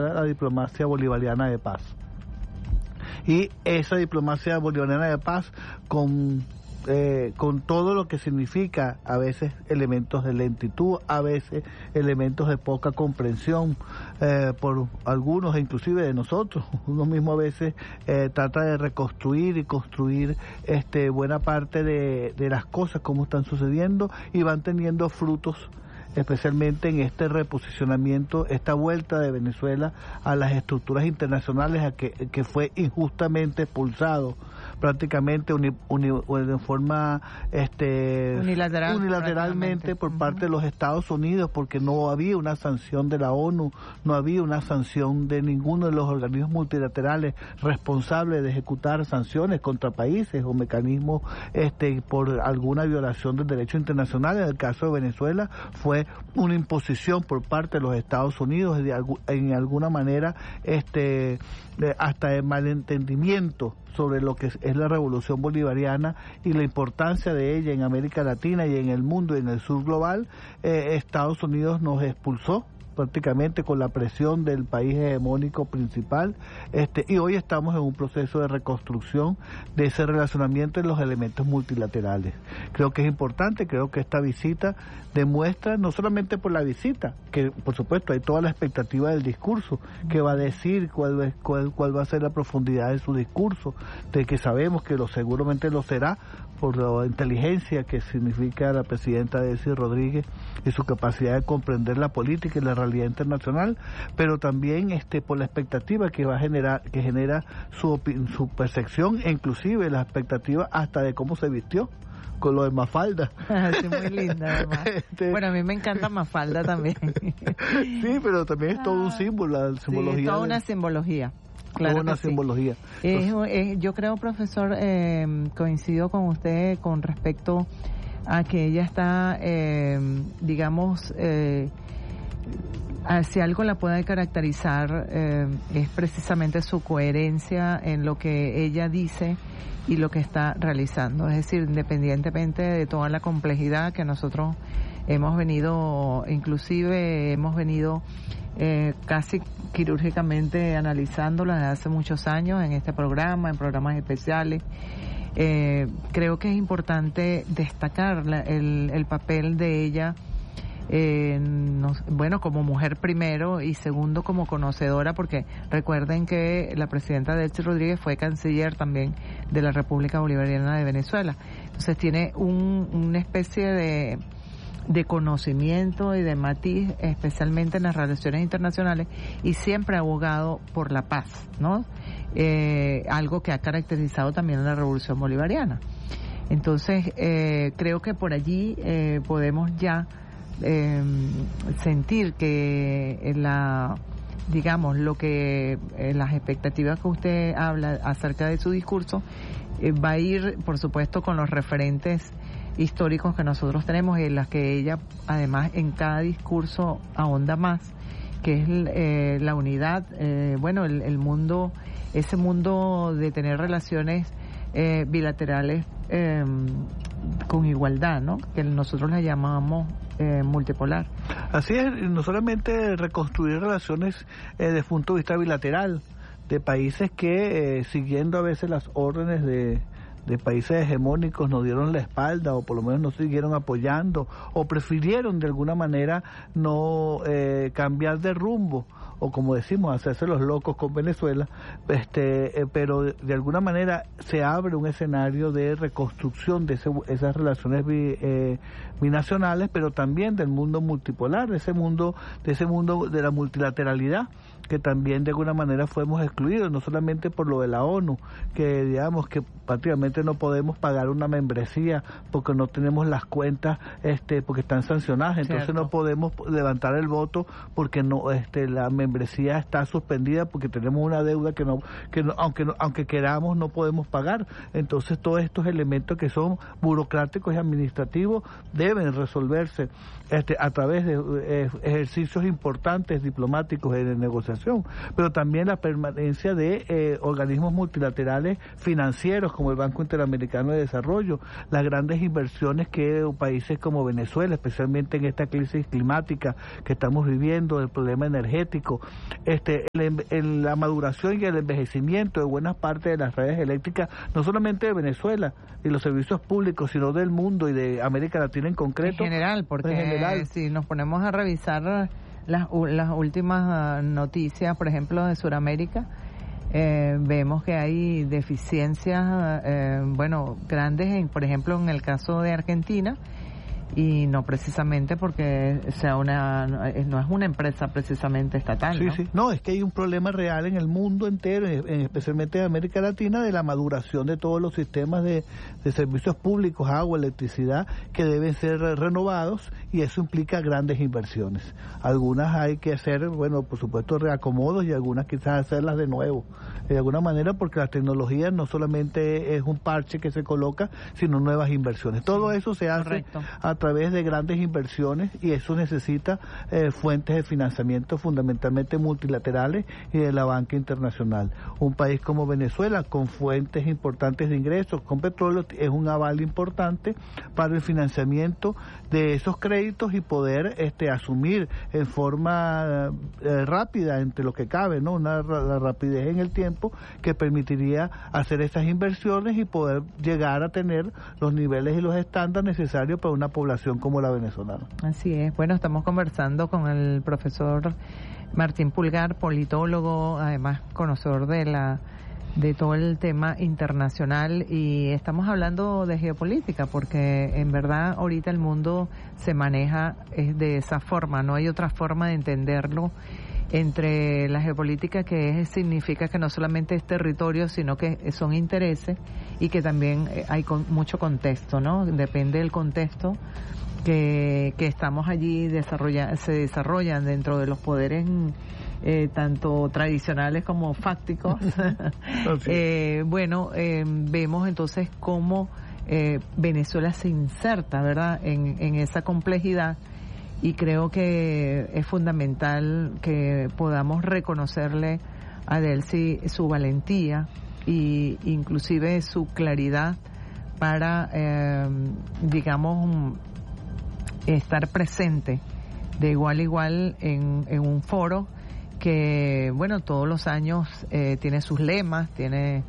era la diplomacia bolivariana de paz. Y esa diplomacia bolivariana de paz con todo lo que significa a veces elementos de lentitud, a veces elementos de poca comprensión por algunos e inclusive de nosotros. Uno mismo a veces trata de reconstruir y construir buena parte de las cosas como están sucediendo y van teniendo frutos, especialmente en este reposicionamiento, esta vuelta de Venezuela a las estructuras internacionales a que fue injustamente expulsado prácticamente de forma unilateralmente por parte de los Estados Unidos, porque no había una sanción de la ONU, no había una sanción de ninguno de los organismos multilaterales responsables de ejecutar sanciones contra países o mecanismos por alguna violación del derecho internacional. En el caso de Venezuela fue una imposición por parte de los Estados Unidos en alguna manera hasta de malentendimiento sobre lo que es la revolución bolivariana y la importancia de ella en América Latina y en el mundo y en el sur global. Estados Unidos nos expulsó prácticamente con la presión del país hegemónico principal, y hoy estamos en un proceso de reconstrucción de ese relacionamiento en los elementos multilaterales. Creo que es importante, creo que esta visita demuestra, no solamente por la visita, que por supuesto hay toda la expectativa del discurso, que va a decir cuál va a ser la profundidad de su discurso, de que sabemos que seguramente lo será, por la inteligencia que significa la presidenta Delcy Rodríguez y su capacidad de comprender la política y la realidad internacional, pero también por la expectativa que va a generar, que genera su percepción e inclusive la expectativa hasta de cómo se vistió con lo de Mafalda. Sí, muy linda además. Bueno, a mí me encanta Mafalda también. Sí, pero también es todo un símbolo, la simbología. Sí, es toda una simbología. Claro, una simbología. Yo creo, profesor, coincido con usted con respecto a que ella está, digamos, si algo la puede caracterizar es precisamente su coherencia en lo que ella dice y lo que está realizando. Es decir, independientemente de toda la complejidad que nosotros hemos venido casi quirúrgicamente analizándola desde hace muchos años en este programa, en programas especiales. Creo que es importante destacar el papel de ella, como mujer primero y segundo como conocedora, porque recuerden que la presidenta Delcy Rodríguez fue canciller también de la República Bolivariana de Venezuela. Entonces tiene una especie de conocimiento y de matiz, especialmente en las relaciones internacionales, y siempre abogado por la paz, ¿no? Algo que ha caracterizado también la Revolución Bolivariana. Entonces, creo que por allí podemos ya sentir que lo que las expectativas que usted habla acerca de su discurso va a ir, por supuesto, con los referentes históricos que nosotros tenemos y en las que ella además en cada discurso ahonda más, que es la unidad, el mundo, ese mundo de tener relaciones bilaterales con igualdad, ¿no? Que nosotros la llamamos multipolar. Así es, no solamente reconstruir relaciones desde el punto de vista bilateral de países que siguiendo a veces las órdenes de países hegemónicos nos dieron la espalda o por lo menos nos siguieron apoyando o prefirieron de alguna manera no cambiar de rumbo o como decimos hacerse los locos con Venezuela, pero de alguna manera se abre un escenario de reconstrucción de esas relaciones binacionales, pero también del mundo multipolar, de ese mundo de la multilateralidad, que también de alguna manera fuimos excluidos, no solamente por lo de la ONU, que digamos que prácticamente no podemos pagar una membresía porque no tenemos las cuentas, porque están sancionadas, entonces Cierto. No podemos levantar el voto porque no, la membresía está suspendida porque tenemos una deuda que aunque queramos no podemos pagar. Entonces todos estos elementos que son burocráticos y administrativos deben resolverse a través de ejercicios importantes diplomáticos en negociación financiación, pero también la permanencia de organismos multilaterales financieros como el Banco Interamericano de Desarrollo, las grandes inversiones que países como Venezuela, especialmente en esta crisis climática que estamos viviendo, el problema energético, la maduración y el envejecimiento de buenas partes de las redes eléctricas, no solamente de Venezuela y los servicios públicos, sino del mundo y de América Latina en concreto. En general, porque si nos ponemos a revisar las últimas noticias, por ejemplo, de Sudamérica, vemos que hay deficiencias, grandes, por ejemplo, en el caso de Argentina, y no precisamente porque sea no es una empresa precisamente estatal, sí, ¿no? Sí, no, es que hay un problema real en el mundo entero, especialmente en América Latina, de la maduración de todos los sistemas de servicios públicos, agua, electricidad, que deben ser renovados, y eso implica grandes inversiones. Algunas hay que hacer, por supuesto, reacomodos, y algunas quizás hacerlas de nuevo, de alguna manera, porque la tecnología no solamente es un parche que se coloca, sino nuevas inversiones. Todo eso se hace correcto, a través de grandes inversiones, y eso necesita fuentes de financiamiento fundamentalmente multilaterales y de la banca internacional. Un país como Venezuela, con fuentes importantes de ingresos, con petróleo, es un aval importante para el financiamiento de esos créditos y poder asumir en forma rápida, entre lo que cabe, ¿no? La rapidez en el tiempo que permitiría hacer esas inversiones y poder llegar a tener los niveles y los estándares necesarios para una población como la venezolana. Así es. Bueno, estamos conversando con el profesor Martín Pulgar, politólogo, además conocedor de todo el tema internacional, y estamos hablando de geopolítica porque en verdad ahorita el mundo se maneja de esa forma, no hay otra forma de entenderlo, entre la geopolítica, que significa que no solamente es territorio, sino que son intereses, y que también hay mucho contexto, ¿no? Depende del contexto que estamos allí, se desarrollan dentro de los poderes tanto tradicionales como fácticos. Vemos entonces cómo Venezuela se inserta, ¿verdad?, en esa complejidad, y creo que es fundamental que podamos reconocerle a Delcy su valentía y inclusive su claridad para, estar presente de igual a igual en un foro que, todos los años tiene sus lemas, tiene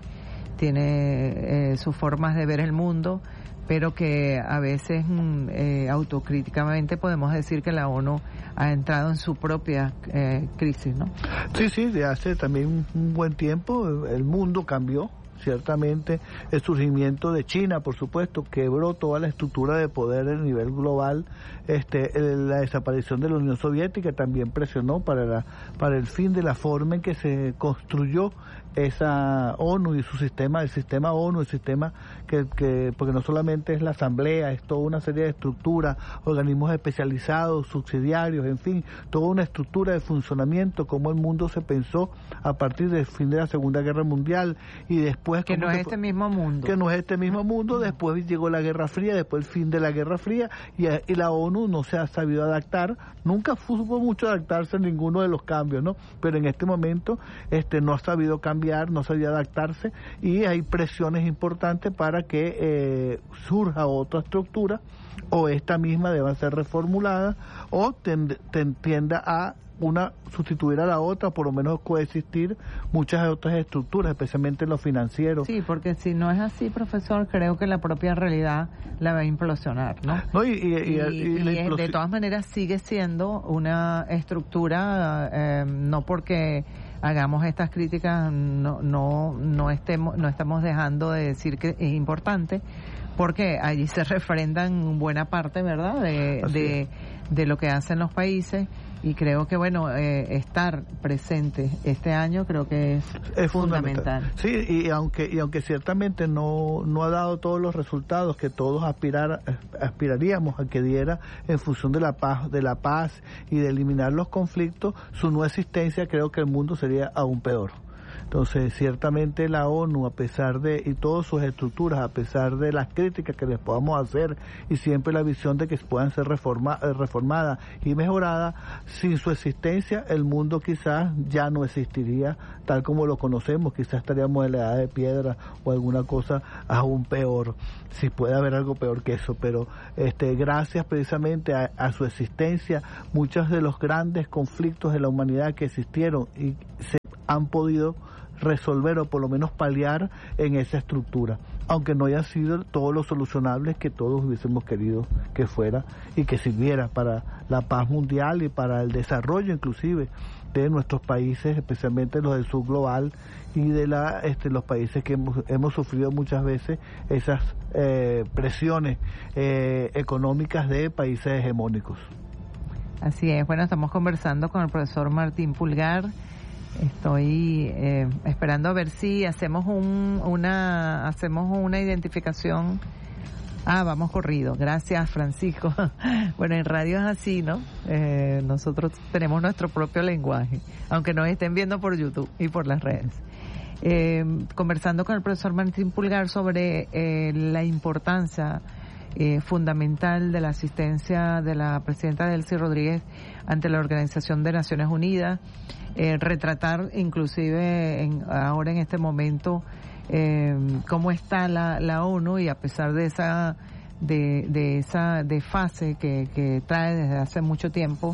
sus formas de ver el mundo, pero que a veces autocríticamente podemos decir que la ONU ha entrado en su propia crisis, ¿no? Sí, de hace también un buen tiempo el mundo cambió. Ciertamente el surgimiento de China, por supuesto, quebró toda la estructura de poder a nivel global. La desaparición de la Unión Soviética también presionó para el fin de la forma en que se construyó esa ONU y su sistema, el sistema ONU, el sistema porque no solamente es la asamblea, es toda una serie de estructuras, organismos especializados, subsidiarios, en fin, toda una estructura de funcionamiento, como el mundo se pensó a partir del fin de la Segunda Guerra Mundial, y después que no es este mismo mundo. Que no es este mismo mundo, después llegó la Guerra Fría, después el fin de la Guerra Fría, y la ONU no se ha sabido adaptar, nunca supo mucho adaptarse a ninguno de los cambios, ¿no? Pero en este momento no ha sabido cambiar, no sabía adaptarse, y hay presiones importantes para que surja otra estructura, o esta misma deba ser reformulada, o tienda a sustituir a la otra, por lo menos coexistir muchas otras estructuras, especialmente en lo financiero. Sí, porque si no es así, profesor, creo que la propia realidad la va a implosionar, ¿no? De todas maneras sigue siendo una estructura, no porque hagamos estas críticas, no estamos dejando de decir que es importante, porque allí se refrendan buena parte, ¿verdad?, de lo que hacen los países, y creo que estar presente este año creo que es fundamental. Sí, y aunque ciertamente no ha dado todos los resultados que todos aspiraríamos a que diera en función de la paz y de eliminar los conflictos, su no existencia, creo que el mundo sería aún peor. Entonces, ciertamente la ONU, a pesar de, y todas sus estructuras, a pesar de las críticas que les podamos hacer, y siempre la visión de que puedan ser reformadas y mejoradas, sin su existencia el mundo quizás ya no existiría tal como lo conocemos, quizás estaríamos en la edad de piedra o alguna cosa aún peor, si puede haber algo peor que eso, pero gracias precisamente a su existencia, muchos de los grandes conflictos de la humanidad que existieron y se han podido resolver o por lo menos paliar en esa estructura, aunque no haya sido todo lo solucionable que todos hubiésemos querido que fuera y que sirviera para la paz mundial y para el desarrollo inclusive de nuestros países, especialmente los del sur global y de los países que hemos sufrido muchas veces esas presiones económicas de países hegemónicos. Así es, bueno, estamos conversando con el profesor Martín Pulgar. Estoy esperando a ver si hacemos una identificación. Vamos corrido. Gracias, Francisco. Bueno, en radio es así, ¿no? Nosotros tenemos nuestro propio lenguaje, aunque nos estén viendo por YouTube y por las redes. Conversando con el profesor Martín Pulgar sobre la importancia fundamental de la asistencia de la presidenta Delcy Rodríguez ante la Organización de Naciones Unidas, retratar inclusive ahora en este momento cómo está la ONU, y a pesar de esa desfase que trae desde hace mucho tiempo,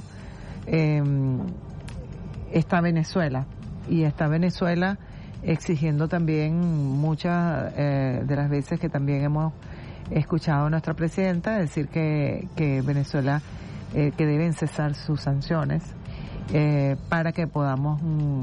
está Venezuela, y está Venezuela exigiendo también muchas de las veces que también hemos escuchado a nuestra presidenta decir que Venezuela que deben cesar sus sanciones para que podamos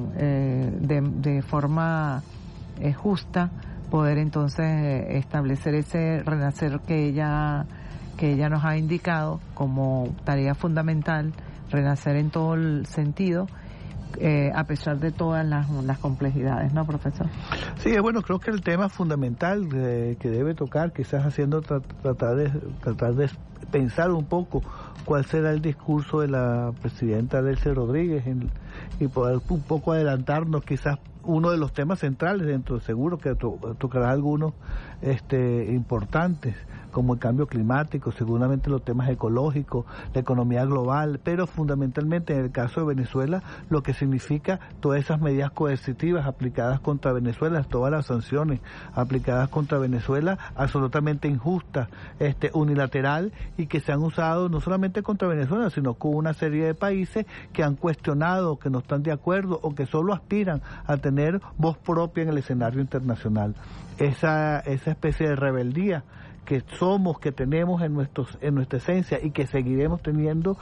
de forma justa poder entonces establecer ese renacer que ella nos ha indicado como tarea fundamental, renacer en todo el sentido, a pesar de todas las complejidades, ¿no, profesor? Sí, bueno, creo que el tema fundamental que debe tocar, quizás haciendo tratar de pensar un poco cuál será el discurso de la presidenta Delcy Rodríguez y poder un poco adelantarnos quizás uno de los temas centrales dentro, seguro que tocará algunos importantes, como el cambio climático, seguramente los temas ecológicos, la economía global, pero fundamentalmente en el caso de Venezuela, lo que significa todas esas medidas coercitivas aplicadas contra Venezuela, todas las sanciones aplicadas contra Venezuela, absolutamente injustas, unilateral, y que se han usado no solamente contra Venezuela, sino con una serie de países que han cuestionado, que no están de acuerdo o que solo aspiran a tener voz propia en el escenario internacional. Esa especie de rebeldía que somos, que tenemos en nuestra esencia y que seguiremos teniendo,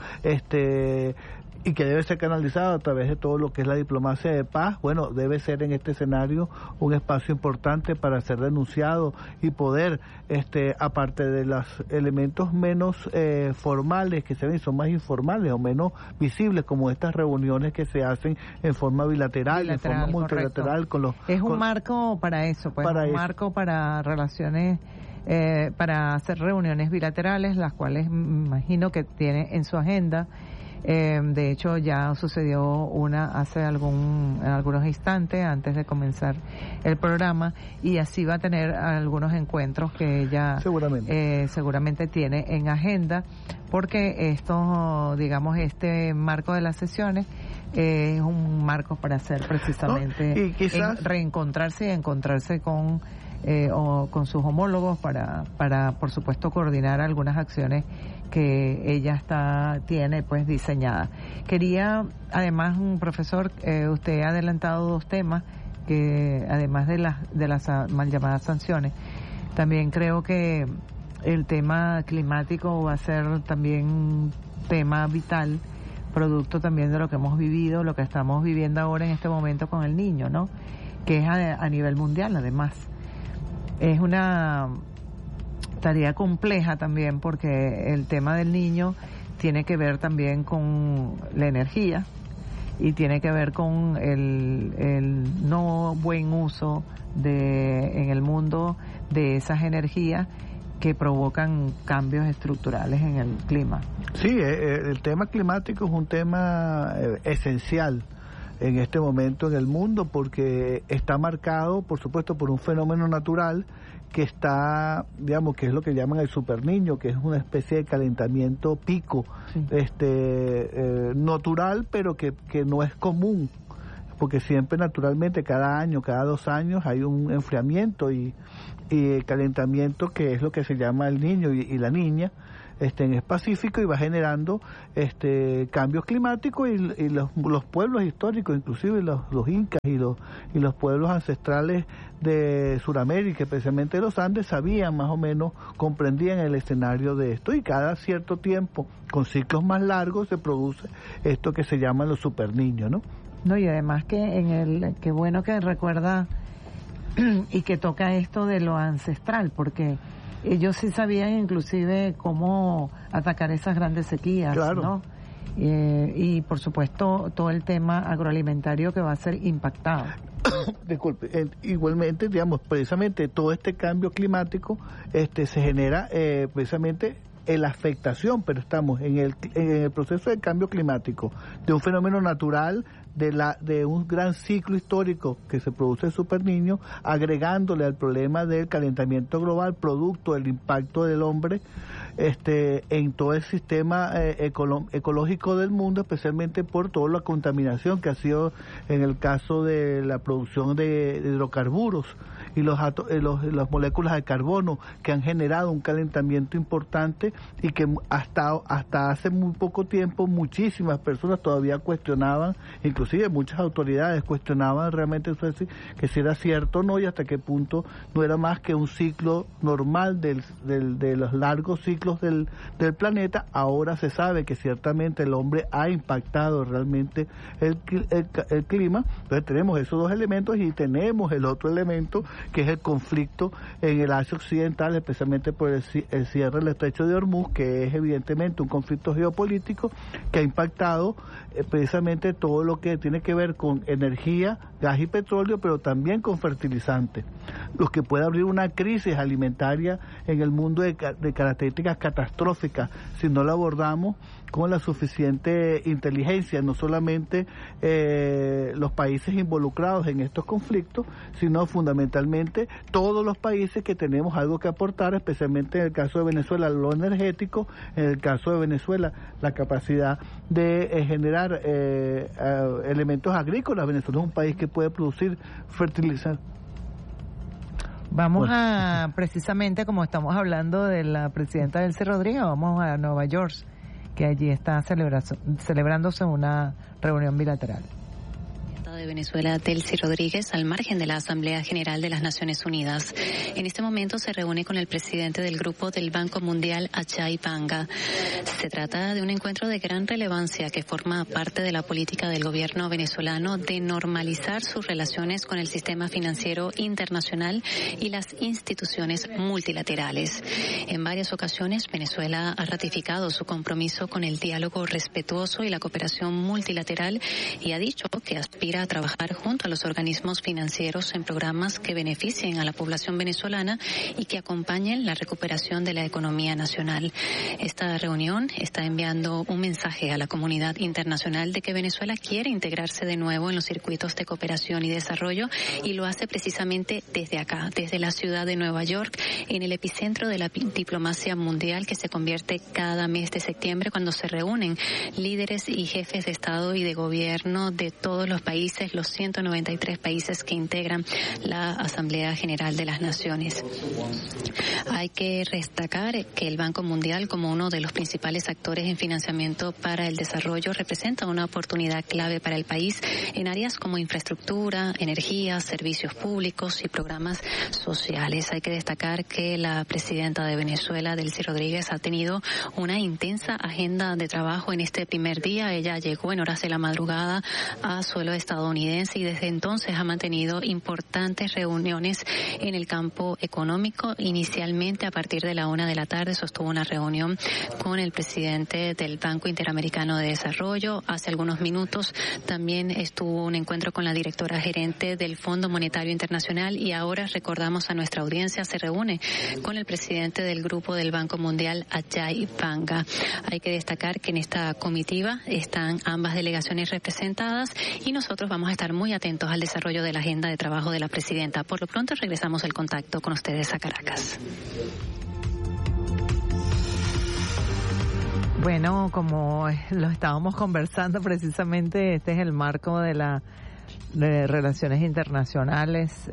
y que debe ser canalizado a través de todo lo que es la diplomacia de paz, bueno, debe ser en este escenario un espacio importante para ser denunciado y poder, aparte de los elementos menos formales que se ven, son más informales o menos visibles, como estas reuniones que se hacen en forma bilateral, en forma multilateral, es un marco para eso, pues un marco para relaciones, para hacer reuniones bilaterales, las cuales imagino que tiene en su agenda. De hecho, ya sucedió una hace algunos instantes antes de comenzar el programa, y así va a tener algunos encuentros que ella seguramente tiene en agenda, porque esto, digamos, este marco de las sesiones es un marco para hacer precisamente y quizás reencontrarse y encontrarse con sus homólogos para por supuesto coordinar algunas acciones que ella tiene pues diseñada. Quería, además, profesor, usted ha adelantado dos temas que, además de las mal llamadas sanciones, también creo que el tema climático va a ser también un tema vital, producto también de lo que hemos vivido, lo que estamos viviendo ahora en este momento con el Niño, ¿no? Que es a nivel mundial, además. Es una tarea compleja también, porque el tema del Niño tiene que ver también con la energía y tiene que ver con el no buen uso en el mundo de esas energías que provocan cambios estructurales en el clima. Sí, el tema climático es un tema esencial en este momento en el mundo, porque está marcado, por supuesto, por un fenómeno natural que está, digamos, que es lo que llaman el superniño, que es una especie de calentamiento pico, sí, natural, pero que no es común, porque siempre naturalmente cada año, cada 2 años hay un enfriamiento y calentamiento, que es lo que se llama el niño y la niña, en el Pacífico, y va generando cambios climáticos, y los pueblos históricos, inclusive los incas y los pueblos ancestrales de Sudamérica, especialmente de los Andes, sabían más o menos, comprendían el escenario de esto, y cada cierto tiempo, con ciclos más largos, se produce esto que se llama los superniños, ¿no? No, y además qué bueno que recuerda y que toca esto de lo ancestral, porque ellos sí sabían inclusive cómo atacar esas grandes sequías, claro, ¿no? Y por supuesto todo el tema agroalimentario que va a ser impactado. Disculpe, igualmente, digamos, precisamente todo este cambio climático se genera precisamente en la afectación, pero estamos en el proceso de cambio climático, de un fenómeno natural, de un gran ciclo histórico que se produce el superniño, agregándole al problema del calentamiento global, producto del impacto del hombre en todo el sistema ecológico del mundo, especialmente por toda la contaminación que ha sido en el caso de la producción de hidrocarburos y las moléculas de carbono, que han generado un calentamiento importante, y que hasta hace muy poco tiempo muchísimas personas todavía cuestionaban, inclusive muchas autoridades cuestionaban realmente que si era cierto o no, y hasta qué punto no era más que un ciclo normal de los largos ciclos del planeta. Ahora se sabe que ciertamente el hombre ha impactado realmente el clima. Entonces tenemos esos 2 elementos, y tenemos el otro elemento, que es el conflicto en el Asia Occidental, especialmente por el cierre del Estrecho de Hormuz, que es evidentemente un conflicto geopolítico que ha impactado precisamente todo lo que tiene que ver con energía, gas y petróleo, pero también con fertilizantes, lo que puede abrir una crisis alimentaria en el mundo de características catastróficas si no la abordamos con la suficiente inteligencia, no solamente los países involucrados en estos conflictos, sino fundamentalmente todos los países que tenemos algo que aportar, especialmente en el caso de Venezuela lo energético, en el caso de Venezuela la capacidad de generar elementos agrícolas. Venezuela es un país que puede producir fertilizantes. Vamos a, precisamente como estamos hablando de la presidenta Delcy Rodríguez, vamos a Nueva York, que allí está celebrándose una reunión bilateral. De Venezuela, Delcy Rodríguez, al margen de la Asamblea General de las Naciones Unidas. En este momento se reúne con el presidente del Grupo del Banco Mundial, Ajay Banga. Se trata de un encuentro de gran relevancia que forma parte de la política del gobierno venezolano de normalizar sus relaciones con el sistema financiero internacional y las instituciones multilaterales. En varias ocasiones, Venezuela ha ratificado su compromiso con el diálogo respetuoso y la cooperación multilateral, y ha dicho que aspira a trabajar junto a los organismos financieros en programas que beneficien a la población venezolana y que acompañen la recuperación de la economía nacional. Esta reunión está enviando un mensaje a la comunidad internacional de que Venezuela quiere integrarse de nuevo en los circuitos de cooperación y desarrollo, y lo hace precisamente desde acá, desde la ciudad de Nueva York, en el epicentro de la diplomacia mundial, que se convierte cada mes de septiembre cuando se reúnen líderes y jefes de Estado y de gobierno de todos los países, los 193 países que integran la Asamblea General de las Naciones. Hay que destacar que el Banco Mundial, como uno de los principales actores en financiamiento para el desarrollo, representa una oportunidad clave para el país en áreas como infraestructura, energía, servicios públicos y programas sociales. Hay que destacar que la presidenta de Venezuela, Delcy Rodríguez, ha tenido una intensa agenda de trabajo en este primer día. Ella llegó en horas de la madrugada a suelo estadounidense estadounidense y desde entonces ha mantenido importantes reuniones en el campo económico. Inicialmente, a partir de la 1 de la tarde, sostuvo una reunión con el presidente del Banco Interamericano de Desarrollo. Hace algunos minutos también estuvo un encuentro con la directora gerente del Fondo Monetario Internacional y ahora, recordamos a nuestra audiencia, se reúne con el presidente del Grupo del Banco Mundial, Ajay Banga. Hay que destacar que en esta comitiva están ambas delegaciones representadas y nosotros vamos a estar muy atentos al desarrollo de la agenda de trabajo de la presidenta. Por lo pronto regresamos el contacto con ustedes a Caracas. Bueno, como lo estábamos conversando precisamente, este es el marco de relaciones internacionales,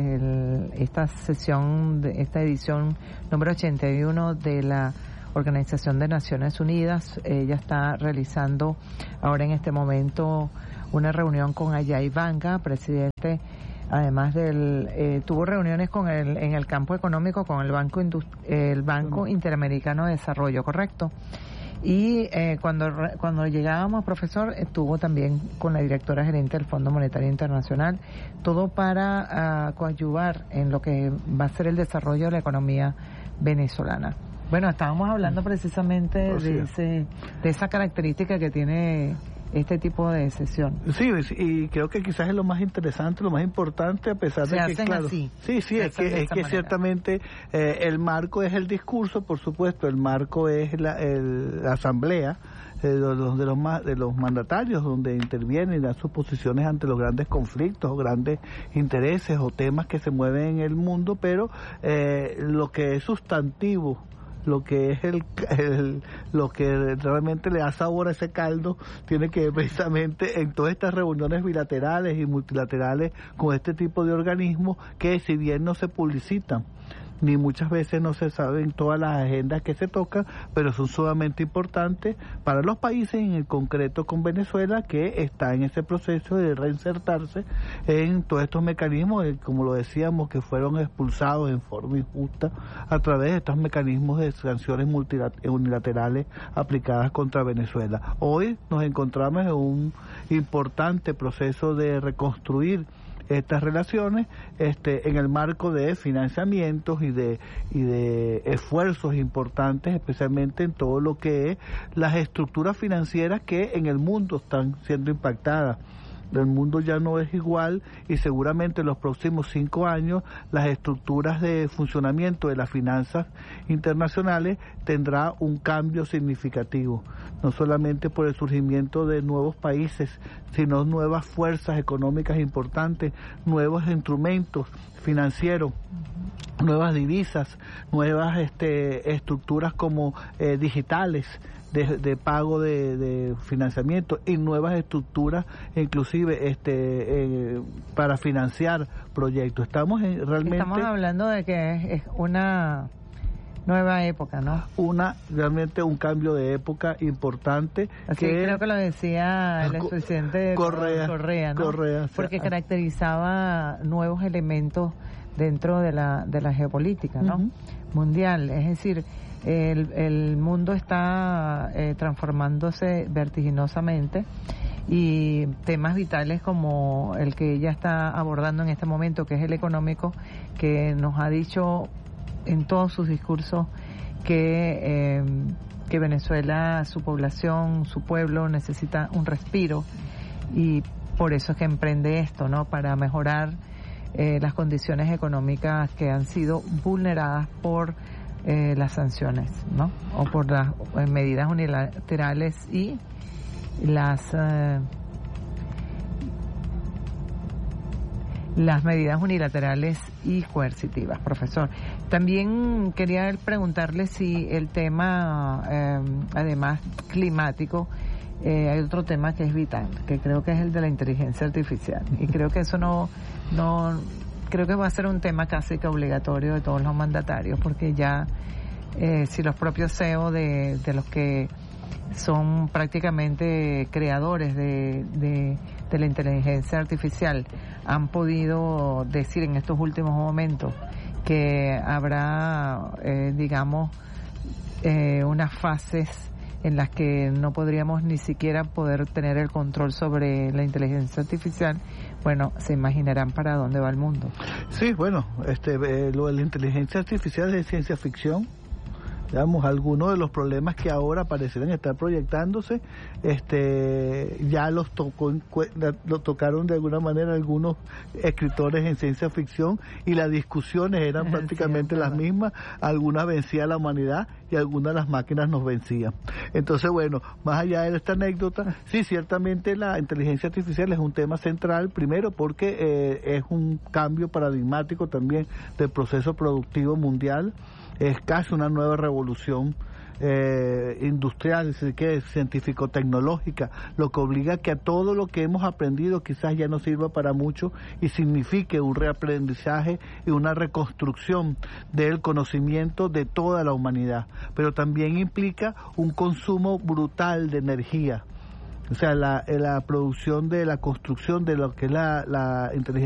esta sesión, esta edición número 81 de la Organización de Naciones Unidas. Ella está realizando ahora en este momento una reunión con Ajay Banga, presidente, además tuvo reuniones en el campo económico con el Banco Interamericano de Desarrollo, ¿correcto? Y cuando llegábamos, profesor, estuvo también con la directora gerente del Fondo Monetario Internacional, todo para coadyuvar en lo que va a ser el desarrollo de la economía venezolana. Bueno, estábamos hablando precisamente de esa característica que tiene este tipo de sesión. Sí, y creo que quizás es lo más interesante, lo más importante, a pesar de que, claro, así, sí, es que ciertamente el marco es el discurso, por supuesto, el marco es la asamblea de los mandatarios, donde intervienen y dan sus posiciones ante los grandes conflictos o grandes intereses o temas que se mueven en el mundo, pero lo que es sustantivo, lo que es lo que realmente le da sabor a ese caldo, tiene que ver precisamente en todas estas reuniones bilaterales y multilaterales con este tipo de organismos que, si bien no se publicitan ni muchas veces no se saben todas las agendas que se tocan, pero son sumamente importantes para los países, en el concreto con Venezuela, que está en ese proceso de reinsertarse en todos estos mecanismos, como lo decíamos, que fueron expulsados en forma injusta a través de estos mecanismos de sanciones unilaterales aplicadas contra Venezuela. Hoy nos encontramos en un importante proceso de reconstruir estas relaciones en el marco de financiamientos y de esfuerzos importantes, especialmente en todo lo que es las estructuras financieras que en el mundo están siendo impactadas. El mundo ya no es igual y seguramente en los próximos 5 años las estructuras de funcionamiento de las finanzas internacionales tendrá un cambio significativo, no solamente por el surgimiento de nuevos países, sino nuevas fuerzas económicas importantes, nuevos instrumentos financieros, nuevas divisas, nuevas estructuras como digitales de pago de financiamiento y nuevas estructuras inclusive para financiar proyectos. Estamos hablando de que es una nueva época, ¿no? Realmente un cambio de época importante. Así creo que lo decía el expresidente Correa, ¿no? Correa, porque caracterizaba nuevos elementos dentro de la geopolítica, ¿no? Mundial, es decir, el mundo está transformándose vertiginosamente y temas vitales como el que ella está abordando en este momento, que es el económico, que nos ha dicho en todos sus discursos que Venezuela, su población, su pueblo necesita un respiro, y por eso es que emprende esto, ¿no? Para mejorar las condiciones económicas que han sido vulneradas por las sanciones, ¿no? O por las medidas unilaterales y las medidas unilaterales y coercitivas, profesor. También quería preguntarle si el tema, además climático, hay otro tema que es vital, que creo que es el de la inteligencia artificial, y creo que eso no creo que va a ser un tema casi que obligatorio de todos los mandatarios, porque ya si los propios CEO de los que son prácticamente creadores de la inteligencia artificial han podido decir en estos últimos momentos que habrá unas fases en las que no podríamos ni siquiera poder tener el control sobre la inteligencia artificial, bueno, se imaginarán para dónde va el mundo. Sí, bueno, lo de la inteligencia artificial es ciencia ficción. Digamos, algunos de los problemas que ahora parecieran estar proyectándose, ya lo tocaron de alguna manera algunos escritores en ciencia ficción, y las discusiones eran prácticamente las mismas. Algunas vencía la humanidad y algunas las máquinas nos vencían. Entonces, bueno, más allá de esta anécdota, sí, ciertamente la inteligencia artificial es un tema central, primero porque es un cambio paradigmático también del proceso productivo mundial. Es casi una nueva revolución industrial, científico-tecnológica, lo que obliga a que a todo lo que hemos aprendido quizás ya no sirva para mucho y signifique un reaprendizaje y una reconstrucción del conocimiento de toda la humanidad, pero también implica un consumo brutal de energía. O sea, la producción de la construcción de lo que es la inteligencia